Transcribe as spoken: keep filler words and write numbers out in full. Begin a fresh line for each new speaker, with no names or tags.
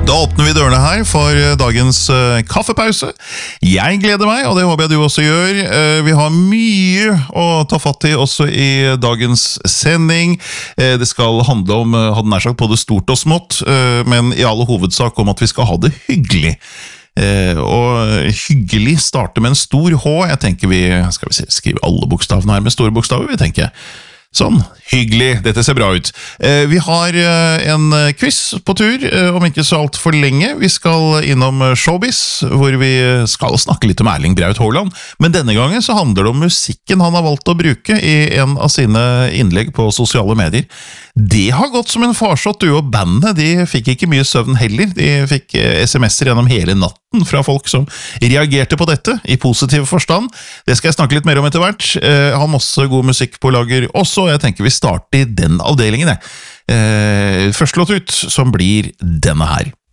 Da åpner vi dørene her for dagens uh, kaffepause. Jeg gleder meg, og det håper jeg du også gjør. Uh, vi har mye å ta fatt i også i dagens sending. Uh, det skal handle om, uh, hadde nær sagt, både stort og smått, uh, men i all hovedsak om at vi skal ha det hyggelig. Uh, og hyggelig starter med en stor H. Jeg tenker vi, skal vi se, skrive alle bokstavene her med store bokstaver, vi tenker. Sånn, hyggelig, dette ser bra ut. Eh, vi har eh, en quiz på tur, eh, om ikke så alt for lenge. Vi skal innom showbiz, hvor vi skal snakke litt om Erling Braut Haaland. Men denne gangen så handler det om musikken han har valgt å bruke i en av sine innlegg på sosiale medier. Det har gått som en farsott, du, og bandet, de fikk ikke mye søvn heller. De fikk eh, sms'er gjennom hele natten fra folk som reagerte på dette, i positiv forstand. Det skal jeg snakke litt mer om etter hvert. Eh, har masse god musikk på lager også, og jeg tenker vi starter i den avdelingen. Eh, første låt ut, som blir denne her.